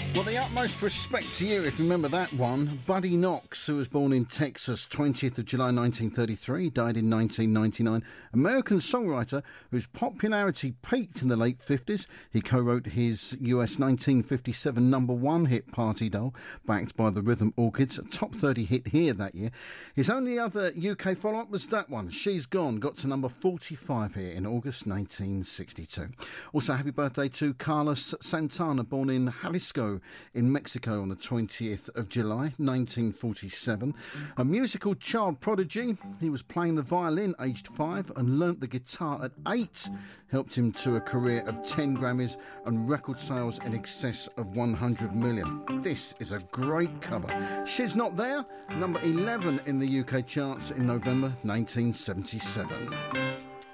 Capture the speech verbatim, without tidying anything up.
Well, the utmost respect to you if you remember that one. Buddy Knox, who was born in Texas, twentieth of July nineteen thirty-three, died in nineteen ninety-nine. American songwriter whose popularity peaked in the late fifties. He co-wrote his U S nineteen fifty-seven number one hit Party Doll, backed by the Rhythm Orchids, a top thirty hit here that year. His only other U K follow-up was that one, She's Gone, got to number forty-five here in August nineteen sixty-two. Also, happy birthday to Carlos Santana, born in Jalisco in Mexico on the twentieth of July nineteen forty-seven. A musical child prodigy, he was playing the violin aged five and learnt the guitar at eight. Helped him to a career of ten Grammys and record sales in excess of one hundred million. This is a great cover. She's Not There, number eleven in the U K charts in November nineteen seventy-seven.